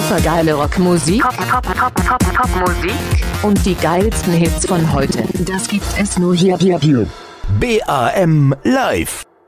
supergeile Rockmusik, Popmusik und die geilsten Hits von heute. Das gibt es nur hier. BAM Live.